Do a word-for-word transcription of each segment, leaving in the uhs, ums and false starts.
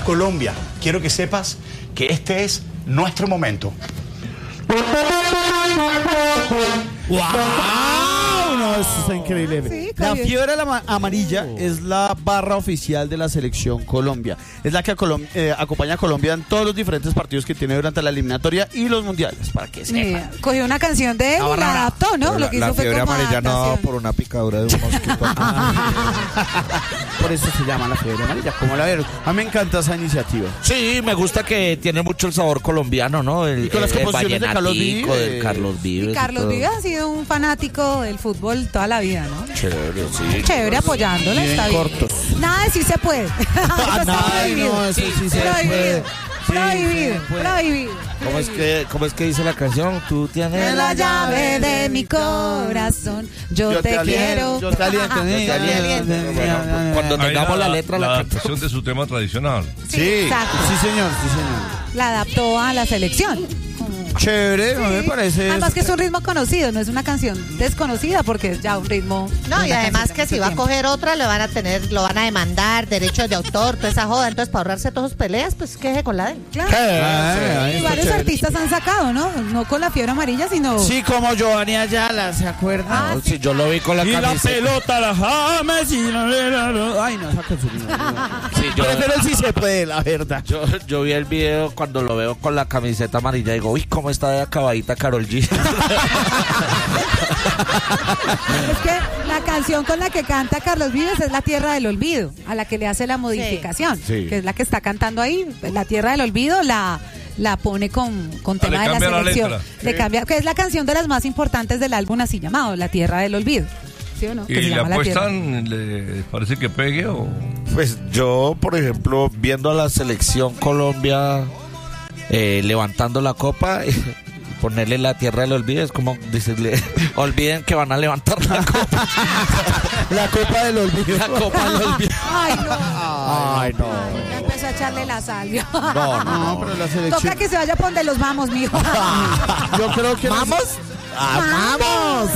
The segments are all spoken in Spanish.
Colombia, quiero que sepas que este es nuestro momento. ¡Wow! No, eso está increíble. Sí, la fiebre amarilla es la barra oficial de la selección Colombia. Es la que a Colom- eh, acompaña a Colombia en todos los diferentes partidos que tiene durante la eliminatoria y los mundiales, para que sepan. Sí, cogió una canción de él y la adaptó, ¿no? Pero Lo que la, hizo la fue fiebre como amarilla no adaptación. por una picadura de un mosquito. Por eso se llama la fiebre amarilla. ¿Cómo la vieron? A mí me encanta esa iniciativa. Sí, me gusta que tiene mucho el sabor colombiano, ¿no? El, Y con las el, el composiciones de Carlos vallenatico Vives. del Carlos Vives. Y Carlos todo. Vives ha sido un fanático del fútbol toda la vida, ¿no? Chévere, sí. Chévere, apoyándola, Bien está bien. cortos. Nada de sí se puede. Eso está nada, prohibido. no, eso sí se prohibido. puede. Sí, Prohibido, se puede. prohibido. ¿Cómo es que, cómo es que dice la canción? Tú tienes En la llave de mi corazón, yo, te, quiero. Yo te aliento. Yo te aliento. Bueno, cuando Ahí tengamos la, la letra la la adaptación de su tema tradicional. Sí, exacto. Sí, señor, sí, señor. La adaptó a la selección. Chévere, no me parece. Además que es un ritmo conocido, no es una canción desconocida porque es ya un ritmo. No, y una además canción de que si mucho va a tiempo. coger otra, le van a tener, lo van a demandar, derechos de autor, toda esa joda. Entonces, para ahorrarse todas sus peleas, pues queje con la de él. Claro. Ah, Y está varios chévere. artistas han sacado, ¿no? No con la fiebre amarilla, sino. Sí, como Giovanni Ayala, ¿se acuerdan? Ah, No, si yo lo vi con la Y la camiseta. pelota, la James y la... la- la- Ay, no, esa canción no. Sí, yo, Prefiero el sí se puede, la verdad. yo, yo vi el video cuando lo veo con la camiseta amarilla y digo, uy, cómo está de acabadita Karol G. Es que la canción con la que canta Carlos Vives es La Tierra del Olvido, a la que le hace la modificación, Sí. que es la que está cantando ahí. La Tierra del Olvido la, la pone con, con Ah, tema le de la cambia la selección. letra. Le Sí. cambia, que es la canción de las más importantes del álbum así llamado, La Tierra del Olvido. ¿Sí o no? Que ¿Y se le llama La Tierra. apuestan, le parece que pegue o...? Pues yo, por ejemplo, viendo a la selección Colombia eh, levantando la copa y ponerle La Tierra del Olvido es como decirle, olviden que van a levantar la copa. La copa del olvido. La copa del olvido. Ay, no. Ay, no. Ya empezó a echarle la sal. No, No, pero la Toca selección. que se vaya por donde los vamos, mijo. Yo creo que. ¿Vamos? ¡Vamos!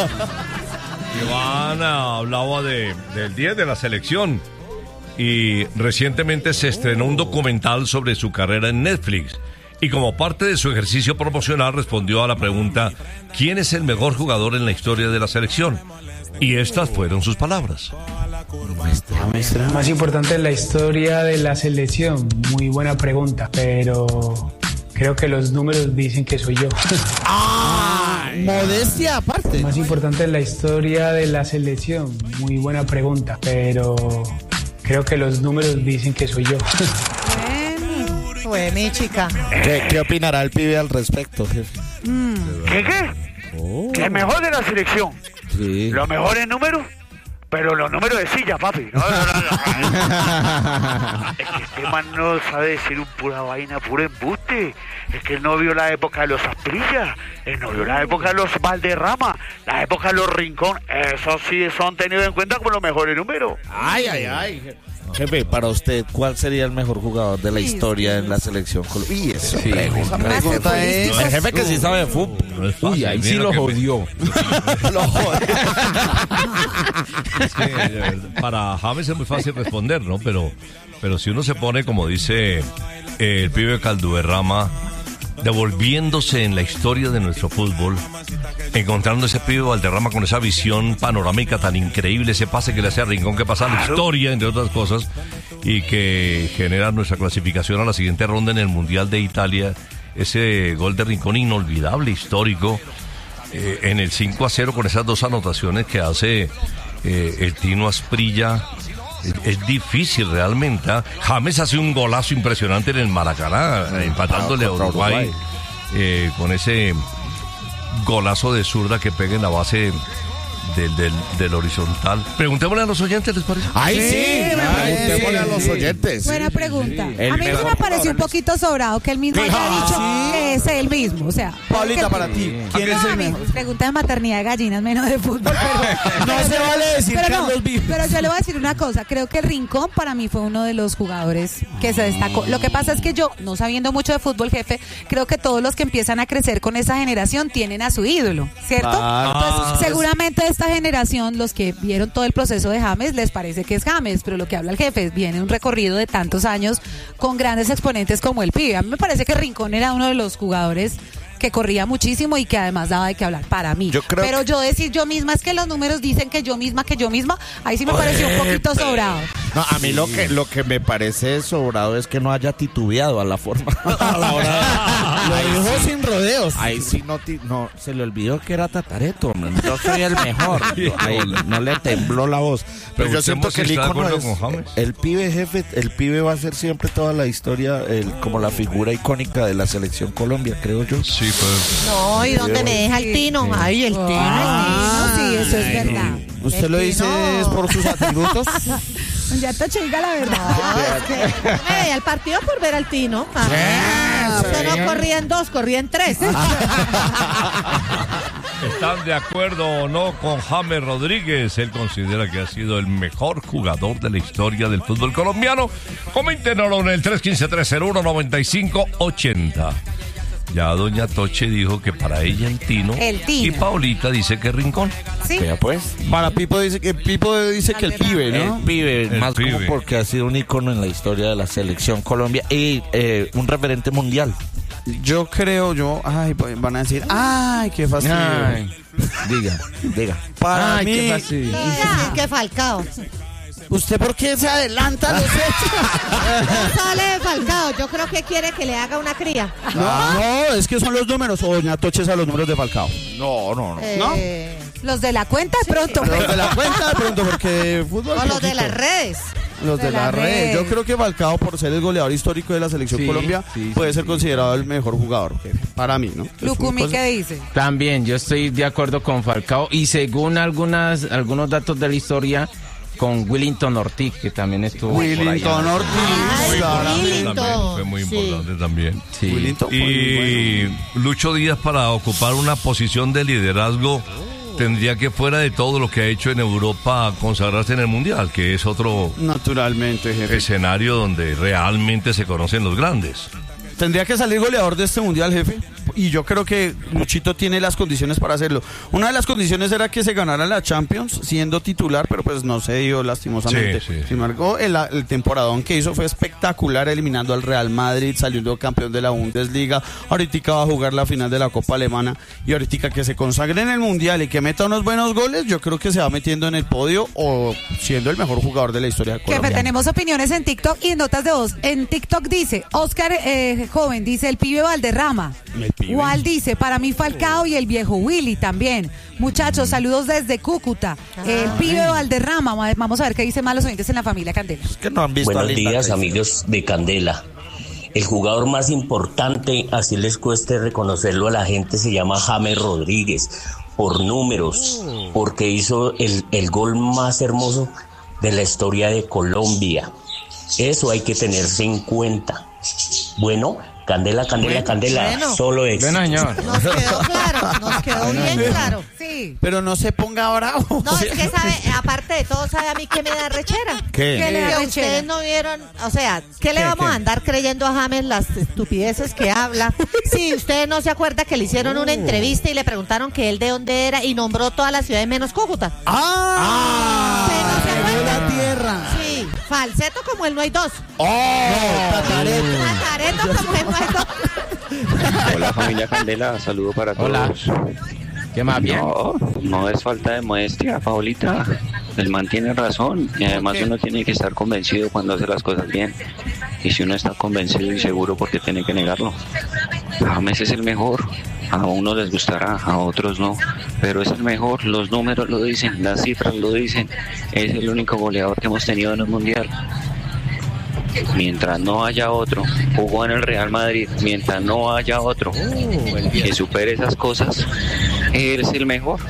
Ivana hablaba de, del día de la selección y recientemente se estrenó un documental sobre su carrera en Netflix y como parte de su ejercicio promocional respondió a la pregunta ¿quién es el mejor jugador en la historia de la selección? Y estas fueron sus palabras. Más importante en la historia de la selección, muy buena pregunta, pero creo que los números dicen que soy yo. Modestia aparte. Más importante en la historia de la selección, muy buena pregunta, pero creo que los números dicen que soy yo. Fue mi chica. ¿Qué, qué opinará el pibe al respecto, jefe? ¿Qué qué? El mejor de la selección. Sí. Los mejores números, pero los números de silla, papi. No, no, no, no. Es que este man no sabe decir un pura vaina, puro embuste. Es que él no vio la época de los Asprilla, él no vio la época de los Valderrama, la época de los Rincón. Eso sí son tenidos en cuenta como los mejores números. Ay, ay, ay. Jefe, para usted, ¿cuál sería el mejor jugador de la historia en la selección colombiana? Y eso, pregunta, pregunta es... El jefe que sí sabe de fútbol. No es fácil, Uy, ahí sí mira lo que- jodió. Lo jodió. Es que, eh, para James es muy fácil responder, ¿no? Pero, pero si uno se pone, como dice eh, el pibe Calduerrama, devolviéndose en la historia de nuestro fútbol, encontrando ese pibe Valderrama con esa visión panorámica tan increíble, ese pase que le hace a Rincón que pasa a la historia, entre otras cosas, y que genera nuestra clasificación a la siguiente ronda en el Mundial de Italia, ese gol de Rincón inolvidable, histórico, eh, en el cinco a cero con esas dos anotaciones que hace eh, el Tino Asprilla. Es, es difícil realmente. ¿eh? James hace un golazo impresionante en el Maracaná, eh, empatándole a Uruguay, Uruguay. eh, con ese golazo de zurda que pega en la base del, del, del horizontal. Preguntémosle a los oyentes, ¿les parece? Ay, sí, Sí, preguntémosle a los sí. oyentes. Buena pregunta. El A mí sí mejor me pareció un poquito sobrado que él mismo haya Ah, dicho sí. que es él mismo. O sea, Paulita, que- para ti, ¿quién No, es a el mí, mejor? pregunta de maternidad de gallinas, menos de fútbol. Pero, No se vale decir pero, no, Carlos Vives. pero yo le voy a decir una cosa. Creo que Rincón para mí fue uno de los jugadores que se destacó. Lo que pasa es que yo, no sabiendo mucho de fútbol, jefe, creo que todos los que empiezan a crecer con esa generación tienen a su ídolo, ¿cierto? Claro. Entonces, seguramente es esta generación, los que vieron todo el proceso de James, les parece que es James, pero lo que habla el jefe, viene un recorrido de tantos años con grandes exponentes como el pibe. A mí me parece que Rincón era uno de los jugadores que corría muchísimo y que además daba de qué hablar para mí. Yo creo pero yo decir yo misma, es que los números dicen que yo misma, que yo misma, ahí sí me pareció un poquito sobrado. No, a mí lo que lo que me parece sobrado es que no haya titubeado a la forma. A la hora Lo dijo sin rodeos. Ahí sí no, ti- no se le olvidó que era Tatareto. Man. Yo soy el mejor. Ahí no le tembló la voz. Pero yo siento que el ¿está de ícono acuerdo es con James? el pibe jefe. El pibe va a ser siempre toda la historia, el, como la figura icónica de la selección Colombia, creo yo. Sí, pues. No, ¿y dónde me deja el Tino? Ay, el Tino. Ah, sí, eso es verdad. ¿Usted El lo dice Tino. es por sus atributos? Ya te diga la verdad. No, es que yo me veía el partido por ver al Tino. Ah, usted no corría en dos, corría en tres. ¿Están de acuerdo o no con James Rodríguez? Él considera que ha sido el mejor jugador de la historia del fútbol colombiano. Coméntenoslo en el tres uno cinco, tres cero uno, nueve cinco ocho cero. Ya doña Toche dijo que para ella el Tino. El Tino. Y Paulita dice que Rincón. Sí. Vea pues. Para Pipo dice que Pipo dice que el pibe, ¿no? El pibe, El más pibe. como porque ha sido un ícono en la historia de la selección Colombia y eh, un referente mundial. Yo creo, yo, ay, pues, van a decir, ay, qué fastidio. Ay, diga, diga. Para Ay, mí, qué fastidio. Dice que Falcao. ¿usted por qué se adelanta a los hechos? No sale de Falcao. Yo creo que quiere que le haga una cría. No, no, es que son los números. O doña Toche es a los números de Falcao. No, no, no. Eh, Los de la cuenta de pronto. Los de la cuenta de pronto, porque fútbol. o los de poquito. las redes. Los de, de la la red. red. Yo creo que Falcao, por ser el goleador histórico de la selección Sí, Colombia, sí, puede sí, ser sí. considerado el mejor jugador. Para mí, ¿no? Lucumí, Pues, ¿qué dice? También, yo estoy de acuerdo con Falcao y según algunas algunos datos de la historia, con Willington Ortiz, que también estuvo por allá. Willington Ay, Ortiz, claramente. Willington. También fue muy Sí. importante también. Sí. Willington fue muy bueno. Y Lucho Díaz, para ocupar una posición de liderazgo, tendría que, fuera de todo lo que ha hecho en Europa, consagrarse en el Mundial, que es otro Naturalmente, jefe. escenario donde realmente se conocen los grandes. Tendría que salir goleador de este mundial, jefe. Y yo creo que Luchito tiene las condiciones para hacerlo. Una de las condiciones era que se ganara la Champions siendo titular, pero pues no se dio lastimosamente. Sí, sí. Sin embargo, el, el temporadón que hizo fue espectacular, eliminando al Real Madrid, saliendo campeón de la Bundesliga. Ahorita va a jugar la final de la Copa Alemana. Y ahorita que se consagre en el mundial y que meta unos buenos goles, yo creo que se va metiendo en el podio o siendo el mejor jugador de la historia de Jefe, Colombia. tenemos opiniones en TikTok y en notas de voz. En TikTok dice, Oscar eh, Joven dice, el pibe Valderrama. El pibe. Wal dice, para mí Falcao y el viejo Willy también. Muchachos, saludos desde Cúcuta. El pibe Valderrama. Vamos a ver qué dicen más los oyentes en la familia Candela. Es que no han visto a Buenos Linda días, Caicedo. amigos de Candela. El jugador más importante, así les cueste reconocerlo a la gente, se llama James Rodríguez, por números, porque hizo el, el gol más hermoso de la historia de Colombia. Eso hay que tenerse en cuenta. Bueno, Candela, Candela, Candela, bueno. solo éxito. Bueno, señor. Nos quedó claro, nos quedó bien claro. Sí. Pero no se ponga bravo. No, es que sabe, aparte de todo, sabe a mí que me da rechera. ¿Qué? ¿Qué le da Que rechera? ustedes no vieron, o sea, ¿qué le vamos a andar creyendo a James las estupideces que habla? Sí, ustedes no se acuerda que le hicieron una entrevista y le preguntaron que él de dónde era y nombró todas las ciudades menos Cúcuta. ¡Ah! ¿Usted no se Llegó acuerda? la tierra. Sí, falseto como él no hay dos. ¡Oh! Tatareto. Tatareto como él no hay dos. Hola familia Candela, saludo para todos. Hola. ¿Qué más bien? No, no es falta de modestia, Paulita. El man tiene razón y además uno tiene que estar convencido cuando hace las cosas bien. Y si uno está convencido y seguro, ¿por qué tiene que negarlo? James es el mejor. A unos les gustará, a otros no. Pero es el mejor, los números lo dicen, las cifras lo dicen. Es el único goleador que hemos tenido en el Mundial. Mientras no haya otro, jugó en el Real Madrid, mientras no haya otro que supere esas cosas, él es el mejor.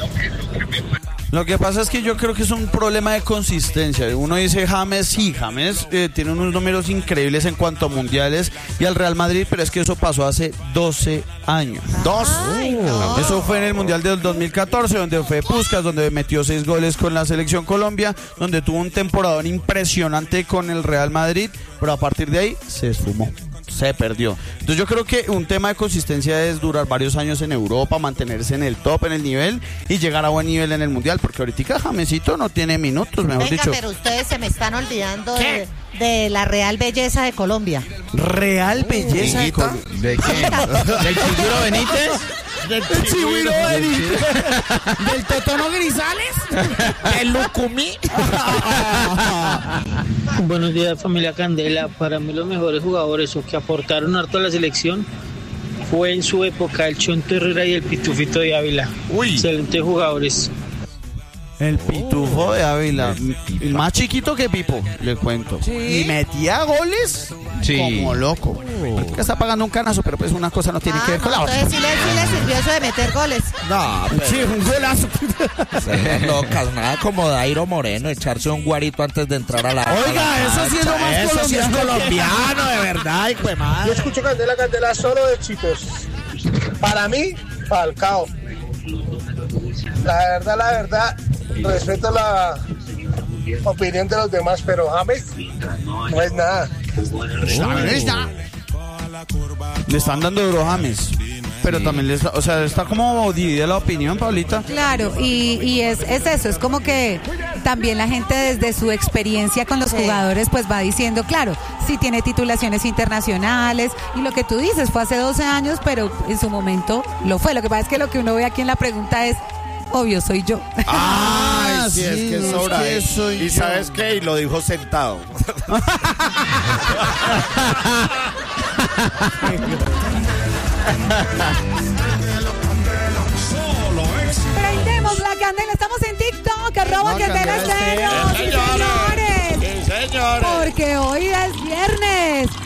Lo que pasa es que yo creo que es un problema de consistencia. Uno dice James, sí, James eh, tiene unos números increíbles en cuanto a mundiales y al Real Madrid, pero es que eso pasó hace doce años. ¡Dos! Ay, no. Eso fue en el Mundial del dos mil catorce, donde fue Puskás, donde metió seis goles con la Selección Colombia, donde tuvo un temporadón impresionante con el Real Madrid, pero a partir de ahí se esfumó. se perdió. Entonces yo creo que un tema de consistencia es durar varios años en Europa, mantenerse en el top, en el nivel y llegar a buen nivel en el Mundial, porque ahorita Jamesito no tiene minutos, mejor Venga, dicho. pero ustedes se me están olvidando de, de la real belleza de Colombia. ¿Real belleza de Colombia? ¿De qué? ¿Del Chiguro Benítez? Del Chiguro Benítez. ¿Del Totono Grisales? ¿Del Lucumí? Buenos días, familia Candela. Para mí los mejores jugadores o que aportaron harto a la selección fue en su época el Chonto Herrera y el Pitufito de Ávila. Uy. Excelentes jugadores. El Pitufo de Ávila, el más chiquito que Pipo, le cuento. ¿Sí? Y metía goles Sí. como loco. Ahorita está pagando un canazo, pero pues una cosa no tiene Ah, que ver con no, la otra. entonces sí le, sí le sirvió eso de meter goles. No, pero Sí, un golazo. se locas, nada como Dairo Moreno, echarse un guarito antes de entrar a la. Oiga, a la eso sí es lo cancha. más Eso sí es colombiano. colombiano, de verdad, hijo de madre. Yo escucho Candela, Candela solo de chicos. Para mí, Falcao. La verdad, la verdad, respeto la opinión de los demás, pero James no es nada. Le están dando duro a James. Pero también les, o sea, está como dividida la opinión, Paulita. Claro, y, y es, es eso, es como que también la gente desde su experiencia con los Sí. jugadores pues va diciendo, claro, sí tiene titulaciones internacionales y lo que tú dices fue hace doce años, pero en su momento lo fue. Lo que pasa es que lo que uno ve aquí en la pregunta es, obvio, soy yo. Ah, sí, es que no, sobra. es que ¿eh? soy ¿Y yo. sabes qué? Y lo dijo sentado. Prendemos la candela, estamos en TikTok, arroba No, Candela Candela Estéreo, sí, Estéreo. señores. Sí, señores. Porque hoy es viernes